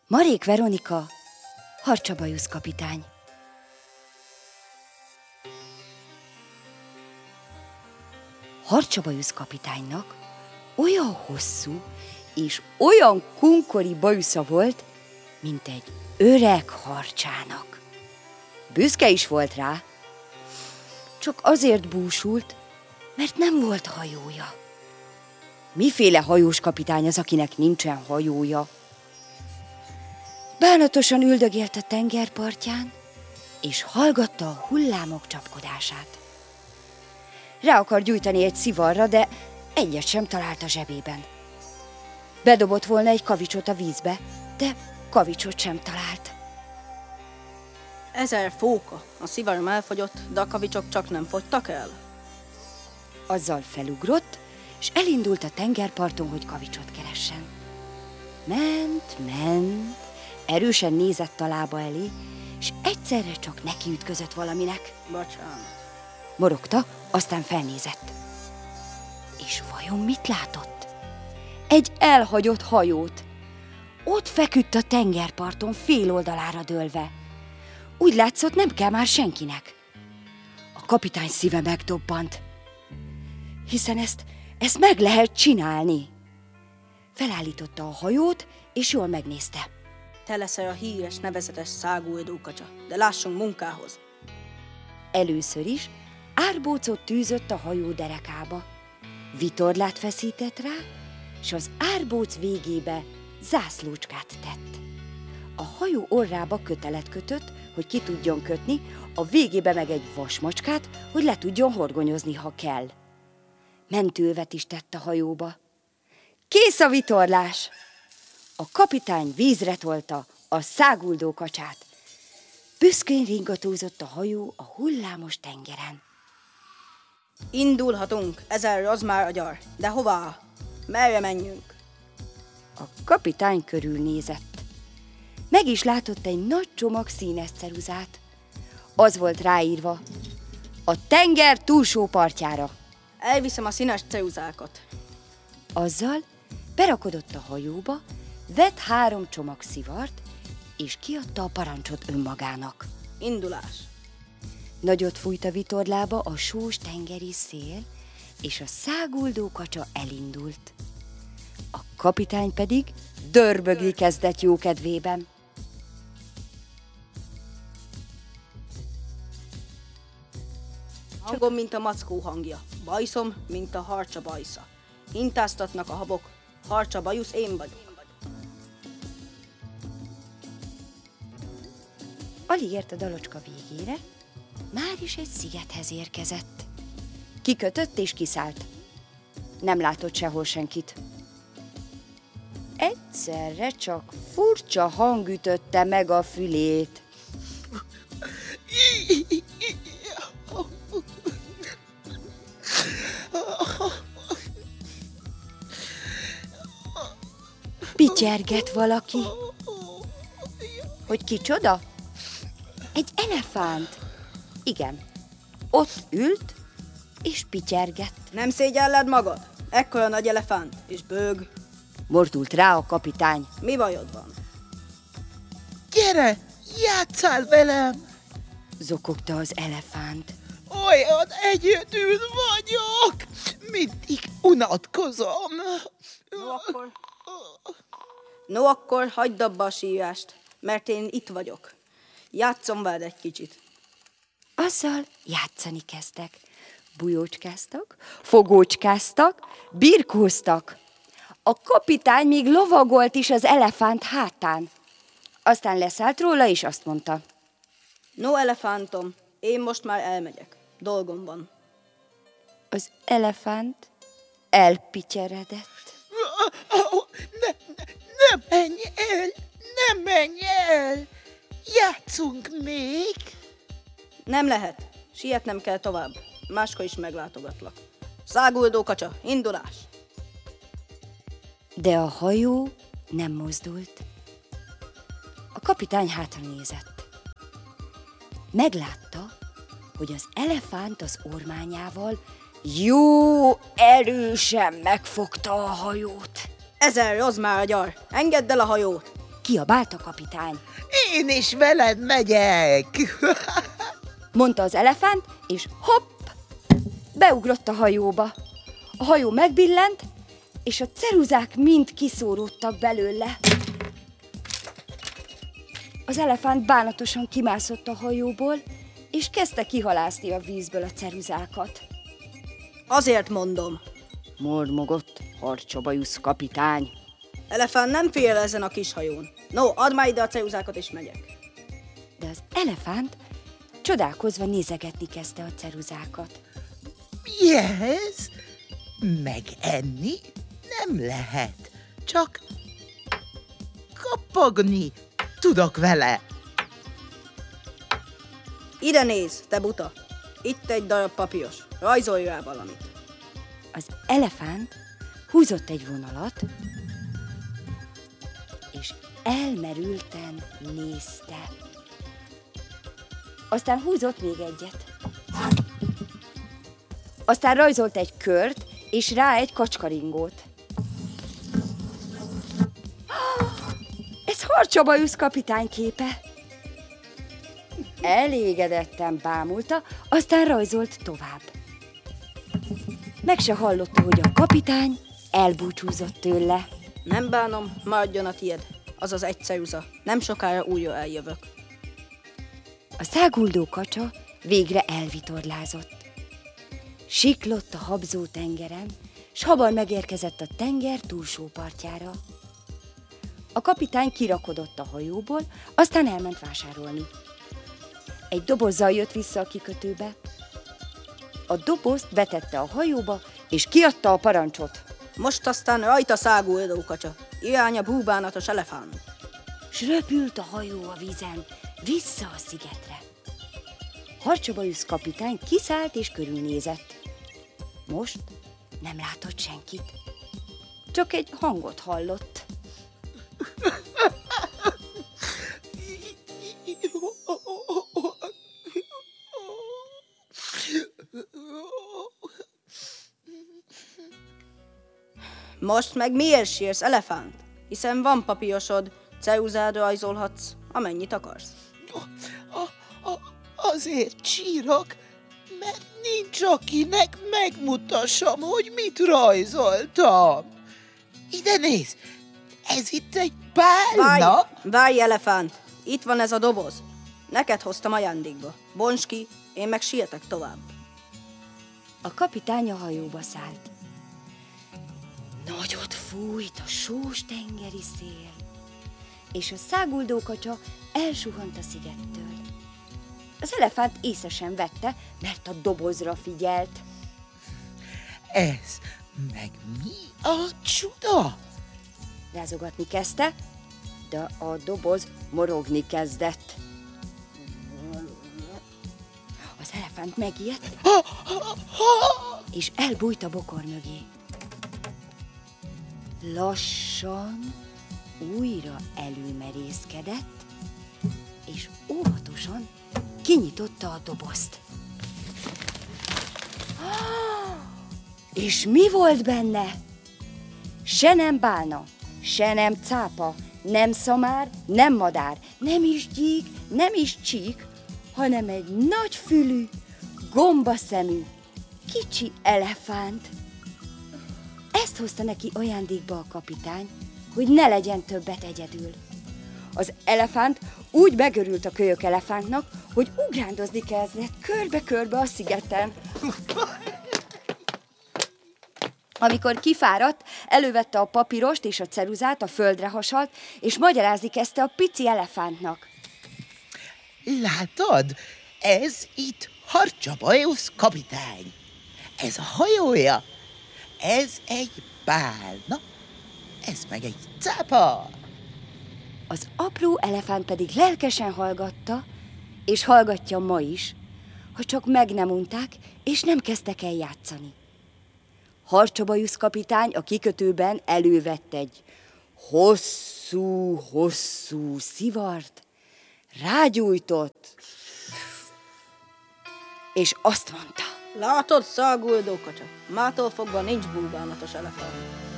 Marék Veronika, harcsabajusz kapitány. Harcsabajusz kapitánynak olyan hosszú és olyan kunkori bajusza volt, mint egy öreg harcsának. Büszke is volt rá, csak azért búsult, mert nem volt hajója. Miféle hajós kapitány az, akinek nincsen hajója? Bánatosan üldögélt a tengerpartján, és hallgatta a hullámok csapkodását. Rá akar gyújtani egy szivarra, de egyet sem talált a zsebében. Bedobott volna egy kavicsot a vízbe, de kavicsot sem talált. 1000 fóka. A szivarom elfogyott, de a kavicsok csak nem fogytak el. Azzal felugrott, és elindult a tengerparton, hogy kavicsot keressen. Ment, erősen nézett a lába elé, és egyszerre csak nekiütközött valaminek. Bocsánat. Morogta, aztán felnézett. És vajon mit látott? Egy elhagyott hajót. Ott feküdt a tengerparton fél oldalára dőlve. Úgy látszott, nem kell már senkinek. A kapitány szíve megdobbant. Hiszen ezt meg lehet csinálni. Felállította a hajót, és jól megnézte. Te leszel a híres, nevezetes száguldó kacsa, de lássunk munkához. Először is árbócot tűzött a hajó derekába. Vitorlát feszített rá, és az árbóc végébe zászlócskát tett. A hajó orrába kötelet kötött, hogy ki tudjon kötni, a végébe meg egy vasmacskát, hogy le tudjon horgonyozni, ha kell. Mentőövet is tett a hajóba. Kész a vitorlás! A kapitány vízre tolta a száguldó kacsát. Büszkén ringatózott a hajó a hullámos tengeren. Indulhatunk, 1000 az már a gyar. De hová? Merre menjünk? A kapitány körülnézett. Meg is látott egy nagy csomag színes ceruzát. Az volt ráírva: a tenger túlsó partjára. Elviszem a színes ceruzákat. Azzal berakodott a hajóba, vett 3 csomag szivart, és kiadta a parancsot önmagának. Indulás. Nagyot fújt a vitorlába a sós tengeri szél, és a száguldó kacsa elindult. A kapitány pedig dörbögni kezdett jókedvében. Hangom, mint a mackó hangja, bajszom, mint a harcsa bajsza. Hintáztatnak a habok, harcsa bajusz én vagyok. Alig ért a dalocska végére, már is egy szigethez érkezett. Kikötött és kiszállt. Nem látott sehol senkit. Egyszerre csak furcsa hang ütötte meg a fülét. Pityerget valaki. Hogy kicsoda? Egy elefánt. Igen, ott ült és pityergett. Nem szégyelled magad? Ekkora nagy elefánt, és bőg. Mordult rá a kapitány. Mi bajod van? Gyere, játsszál velem! Zokogta az elefánt. Olyan egyedül vagyok! Mindig unatkozom. No akkor hagyd abba a sírást, mert én itt vagyok. Játszom veled egy kicsit. Azzal játszani kezdtek. Bujócskáztak, fogócskáztak, birkóztak. A kapitány még lovagolt is az elefánt hátán. Aztán leszállt róla, és azt mondta: No, elefántom, én most már elmegyek. Dolgom van. Az elefánt elpityeredett. Ne menj el! Ne menj el! Játszunk még! Nem lehet. Sietnem kell tovább. Máskor is meglátogatlak. Száguldó kacsa, indulás! De a hajó nem mozdult. A kapitány hátra nézett. Meglátta, hogy az elefánt az ormányával jó erősen megfogta a hajót. 1000 az már a gyar. Engedd el a hajót! kiabált a kapitány. Én is veled megyek. Mondta az elefánt, és hopp, beugrott a hajóba. A hajó megbillent, és a ceruzák mind kiszóródtak belőle. Az elefánt bánatosan kimászott a hajóból, és kezdte kihalászni a vízből a ceruzákat. Azért mondom. Mormogott Harcsabajusz kapitány. Elefánt nem fél ezen a kis hajón. No, add már ide a ceruzákat, és megyek. De az elefánt csodálkozva nézegetni kezdte a ceruzákat. Mi ez? Megenni nem lehet, csak kapogni tudok vele. Ide nézz, te buta. Itt egy darab papíros. Rajzolj rá valamit. Az elefánt húzott egy vonalat, és elmerülten nézte. Aztán húzott még egyet. Aztán rajzolt egy kört, és rá egy kacskaringót. Ez Harcsabajusz kapitány képe. Elégedetten bámulta, aztán rajzolt tovább. Meg se hallotta, hogy a kapitány elbúcsúzott tőle. Nem bánom, maradjon a tied. Az az egy ceruza. Nem sokára újra eljövök. A száguldó kacsa végre elvitorlázott. Siklott a habzó tengeren, s hamar megérkezett a tenger túlsó partjára. A kapitány kirakodott a hajóból, aztán elment vásárolni. Egy dobozzal jött vissza a kikötőbe. A dobozt betette a hajóba, és kiadta a parancsot. Most aztán rajta száguldó kacsa. Irány a búbánatos elefánt. S röpült a hajó a vízen, vissza a szigetre. Harcsabajusz kapitány kiszállt és körülnézett. Most nem látott senkit. Csak egy hangot hallott. Most meg miért sírsz, elefánt? Hiszen van papírosod, ceruzád rajzolhatsz, amennyit akarsz. Azért sírok, mert nincs akinek megmutassam, hogy mit rajzoltam. Ide nézz, ez itt egy pálna. Várj, elefánt, itt van ez a doboz. Neked hoztam ajándékba. Bonts ki, én meg sietek tovább. A kapitány a hajóba szállt. Nagyot fújt a sós tengeri szél, és a száguldó kacsa elsuhant a szigettől. Az elefánt észre sem vette, mert a dobozra figyelt. Ez meg mi a csuda? Rázogatni kezdte, de a doboz morogni kezdett. Az elefánt megijedt, és elbújt a bokor mögé. Lassan újra előmerészkedett, és óvatosan kinyitotta a dobozt. És mi volt benne? Se nem bálna, se nem cápa, nem szamár, nem madár, nem is gyík, nem is csík, hanem egy nagyfülű, gombaszemű, kicsi elefánt. Ezt hozta neki ajándékba a kapitány, hogy ne legyen többet egyedül. Az elefánt úgy megörült a kölyök elefántnak, hogy ugrándozni kezdett körbe-körbe a szigeten. Amikor kifáradt, elővette a papírost és a ceruzát, a földre hasalt, és magyarázni kezdte a pici elefántnak. Látod, ez itt Harcsabajusz kapitány. Ez a hajója. Ez egy pálna, ez meg egy cápa. Az apró elefánt pedig lelkesen hallgatta, és hallgatja ma is, ha csak meg nem unták, és nem kezdtek el játszani. Harcsabajusz kapitány a kikötőben elővett egy hosszú szivart, rágyújtott, és azt mondta. Látod, száguldó kacsa? Mától fogva nincs búbánatos elefánt.